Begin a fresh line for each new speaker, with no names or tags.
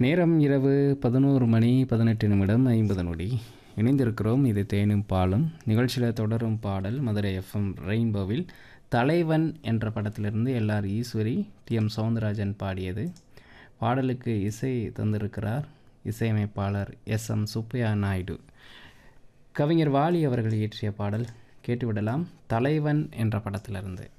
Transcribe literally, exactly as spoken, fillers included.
நேரம் இரவு பதினொரு மணி பதினெட்டு நிமிடம் ஐம்பது நொடி. இணைந்திருக்கிறோம். இது தேனும் பாலும் நிகழ்ச்சியில் தொடரும் பாடல் மதுரை எஃப்எம் ரெயின்போவில் தலைவன் என்ற படத்திலிருந்து LR Eswari D M Soundararajan பாடியது. பாடலுக்கு இசை தந்திருக்கிறார் இசையமைப்பாளர் எஸ் எம் சுப்பையா நாயுடு. கவிஞர் வாலி அவர்கள் இயற்றிய பாடல் கேட்டுவிடலாம். தலைவன் என்ற படத்திலிருந்து.